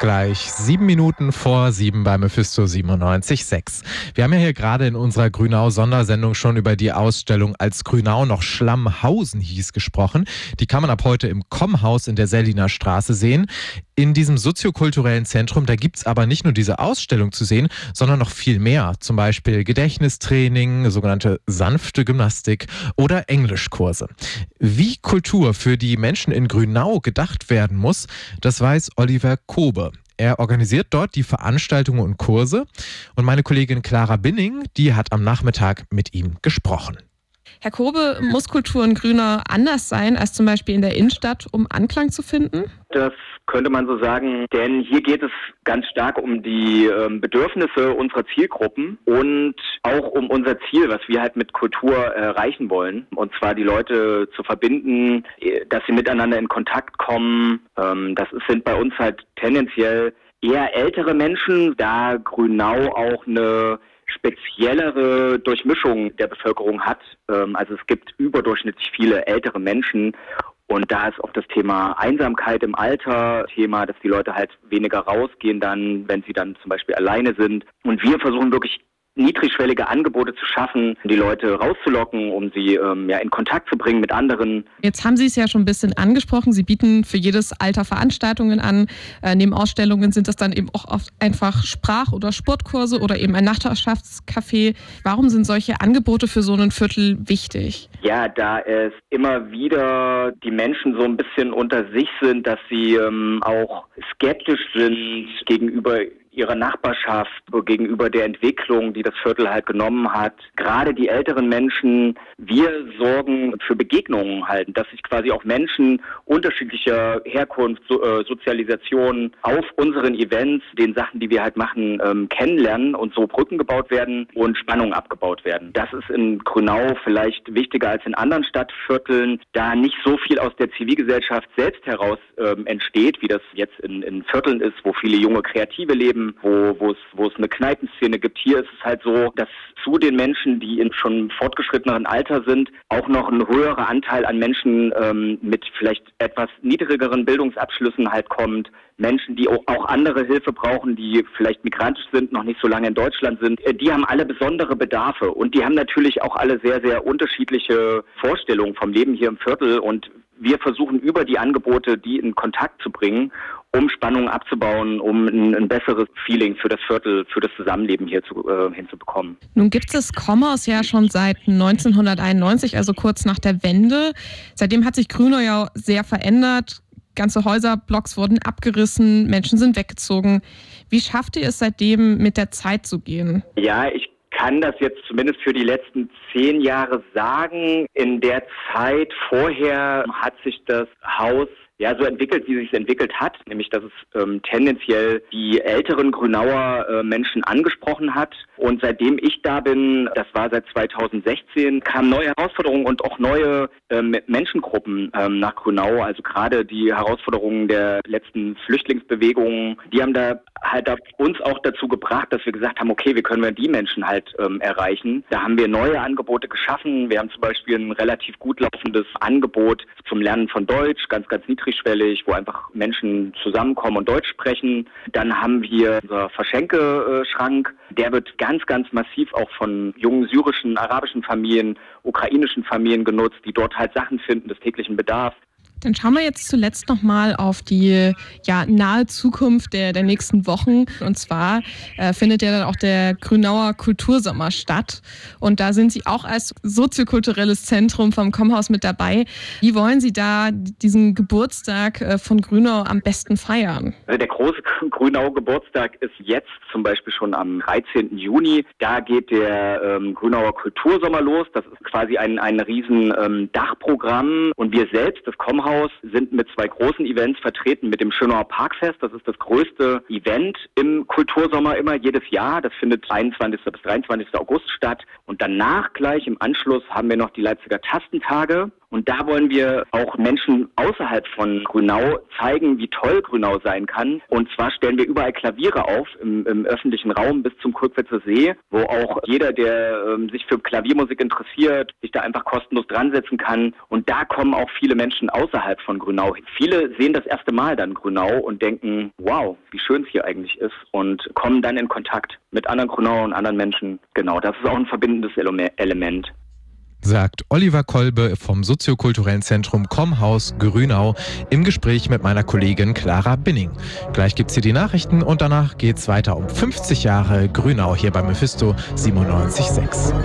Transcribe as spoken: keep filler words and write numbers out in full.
Gleich sieben Minuten vor sieben bei Mephisto siebenundneunzig Komma sechs. Wir haben ja hier gerade in unserer Grünau-Sondersendung schon über die Ausstellung Als Grünau noch Schlammhausen hieß gesprochen. Die kann man ab heute im Kommhaus in der Selliner Straße sehen. In diesem soziokulturellen Zentrum, da gibt es aber nicht nur diese Ausstellung zu sehen, sondern noch viel mehr. Zum Beispiel Gedächtnistraining, sogenannte sanfte Gymnastik oder Englischkurse. Wie Kultur für die Menschen in Grünau gedacht werden muss, das weiß Oliver Kobe. Er organisiert dort die Veranstaltungen und Kurse. Und meine Kollegin Clara Binning, die hat am Nachmittag mit ihm gesprochen. Herr Kobe, muss Kultur in Grünau anders sein als zum Beispiel in der Innenstadt, um Anklang zu finden? Das könnte man so sagen, denn hier geht es ganz stark um die ähm, Bedürfnisse unserer Zielgruppen und auch um unser Ziel, was wir halt mit Kultur erreichen wollen. Und zwar die Leute zu verbinden, dass sie miteinander in Kontakt kommen. Ähm, das sind bei uns halt tendenziell eher ältere Menschen, da Grünau auch eine speziellere Durchmischung der Bevölkerung hat. Also es gibt überdurchschnittlich viele ältere Menschen und da ist auch das Thema Einsamkeit im Alter Thema, dass die Leute halt weniger rausgehen dann, wenn sie dann zum Beispiel alleine sind. Und wir versuchen wirklich niedrigschwellige Angebote zu schaffen, die Leute rauszulocken, um sie ähm, ja in Kontakt zu bringen mit anderen. Jetzt haben Sie es ja schon ein bisschen angesprochen. Sie bieten für jedes Alter Veranstaltungen an. Äh, neben Ausstellungen sind das dann eben auch oft einfach Sprach- oder Sportkurse oder eben ein Nachbarschaftscafé. Warum sind solche Angebote für so ein Viertel wichtig? Ja, da es immer wieder die Menschen so ein bisschen unter sich sind, dass sie ähm, auch skeptisch sind gegenüber ihrer Nachbarschaft, gegenüber der Entwicklung, die das Viertel halt genommen hat. Gerade die älteren Menschen, wir sorgen für Begegnungen halt, dass sich quasi auch Menschen unterschiedlicher Herkunft, so, äh, Sozialisation auf unseren Events, den Sachen, die wir halt machen, ähm, kennenlernen und so Brücken gebaut werden und Spannungen abgebaut werden. Das ist in Grünau vielleicht wichtiger als in anderen Stadtvierteln, da nicht so viel aus der Zivilgesellschaft selbst heraus ähm, entsteht, wie das jetzt in, in Vierteln ist, wo viele junge Kreative leben, wo, wo es, wo es eine Kneipenszene gibt. Hier ist es halt so, dass zu den Menschen, die in schon fortgeschritteneren Alter sind, auch noch ein höherer Anteil an Menschen ähm, mit vielleicht etwas niedrigeren Bildungsabschlüssen halt kommt. Menschen, die auch, auch andere Hilfe brauchen, die vielleicht migrantisch sind, noch nicht so lange in Deutschland sind, die haben alle besondere Bedarfe und die haben natürlich auch alle sehr, sehr unterschiedliche Vorstellungen vom Leben hier im Viertel und wir versuchen über die Angebote, die in Kontakt zu bringen, um Spannungen abzubauen, um ein, ein besseres Feeling für das Viertel, für das Zusammenleben hier zu, äh, hinzubekommen. Nun gibt es das Kommhaus ja schon seit neunzehnhunderteinundneunzig, also kurz nach der Wende. Seitdem hat sich Grünau ja sehr verändert. Ganze Häuserblocks wurden abgerissen, Menschen sind weggezogen. Wie schafft ihr es seitdem, mit der Zeit zu gehen? Ja, ich kann das jetzt zumindest für die letzten zehn Jahre sagen. In der Zeit vorher hat sich das Haus ja so entwickelt, wie es sich entwickelt hat, nämlich dass es ähm, tendenziell die älteren Grünauer äh, Menschen angesprochen hat. Und seitdem ich da bin, das war seit zweitausendsechzehn, kamen neue Herausforderungen und auch neue ähm, Menschengruppen ähm, nach Grünau. Also gerade die Herausforderungen der letzten Flüchtlingsbewegungen, die haben da halt uns auch dazu gebracht, dass wir gesagt haben, okay, wie können wir die Menschen halt ähm, erreichen. Da haben wir neue Angebote geschaffen. Wir haben zum Beispiel ein relativ gut laufendes Angebot zum Lernen von Deutsch, ganz, ganz niedrigschwellig, wo einfach Menschen zusammenkommen und Deutsch sprechen. Dann haben wir unser Verschenkeschrank. Der wird ganz, ganz massiv auch von jungen syrischen, arabischen Familien, ukrainischen Familien genutzt, die dort halt Sachen finden des täglichen Bedarfs. Dann schauen wir jetzt zuletzt nochmal auf die ja, nahe Zukunft der, der nächsten Wochen. Und zwar äh, findet ja dann auch der Grünauer Kultursommer statt. Und da sind Sie auch als soziokulturelles Zentrum vom Kommhaus mit dabei. Wie wollen Sie da diesen Geburtstag äh, von Grünau am besten feiern? Also der große Grünauer Geburtstag ist jetzt zum Beispiel schon am dreizehnten Juni. Da geht der ähm, Grünauer Kultursommer los. Das ist quasi ein, ein riesen ähm, Dachprogramm. Und wir selbst, das Kommhaus, sind mit zwei großen Events vertreten, mit dem Schönauer Parkfest. Das ist das größte Event im Kultursommer immer jedes Jahr. Das findet einundzwanzigsten bis dreiundzwanzigsten August statt. Und danach gleich im Anschluss haben wir noch die Leipziger Tastentage. Und da wollen wir auch Menschen außerhalb von Grünau zeigen, wie toll Grünau sein kann. Und zwar stellen wir überall Klaviere auf im, im öffentlichen Raum bis zum Kurkwitzer See, wo auch jeder, der ähm, sich für Klaviermusik interessiert, sich da einfach kostenlos dran setzen kann. Und da kommen auch viele Menschen außerhalb von Grünau. Viele sehen das erste Mal dann Grünau und denken, wow, wie schön es hier eigentlich ist, und kommen dann in Kontakt mit anderen Grünauer und anderen Menschen. Genau, das ist auch ein verbindendes Element. Sagt Oliver Kolbe vom soziokulturellen Zentrum Kommhaus Grünau im Gespräch mit meiner Kollegin Clara Binning. Gleich gibt's hier die Nachrichten und danach geht's weiter um fünfzig Jahre Grünau hier bei Mephisto siebenundneunzig Komma sechs.